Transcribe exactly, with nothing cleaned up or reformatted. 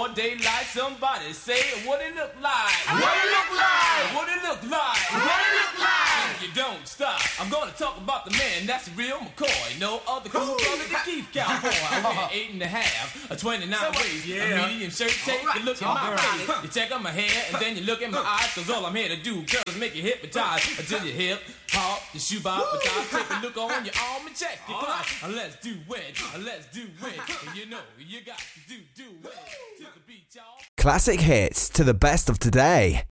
broad daylight. Somebody say what it look like. What it look like? What it look like? What it look like? You don't stop. I'm gonna talk about the man that's the real McCoy. No other cool brother than Keith Cowboy. I wear eight and a half, a twenty-nine waist, yeah. a medium shirt. Take All right. a look at All my right. face. You check out my hair and then you look at my eyes. Cause all I'm here to do, girls, make you hypnotized until you hip hop, the shoe bob, the top. Take a look on your arm and check your clock. Let's do it. Let's do it. You know you got to do do it to the beat, y'all. Classic hits to the best of today.